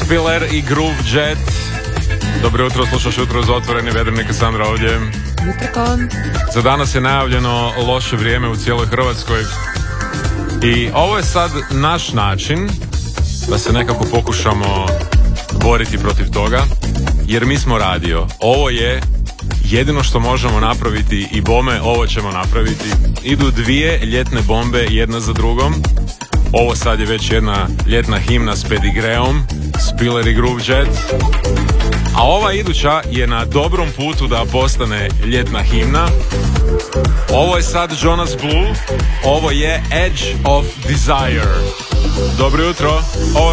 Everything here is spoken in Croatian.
Spiller i Groove Jet. Dobro jutro, slušaš Jutro za otvoreni Vedrnik i Sandra ovdje. Jutro. Za danas je najavljeno loše vrijeme u cijeloj Hrvatskoj. I ovo je sad naš način da se nekako pokušamo boriti protiv toga, jer mi smo radio. Ovo je jedino što možemo napraviti i bome, ovo ćemo napraviti. Idu dvije ljetne bombe jedna za drugom. Ovo sad je već jedna ljetna himna s pedigreom, Spiller i Groove Jet. A ova iduća je na dobrom putu da postane ljetna himna. Ovo je sad Jonas Blue, ovo je Edge of Desire. Dobro jutro. Ovo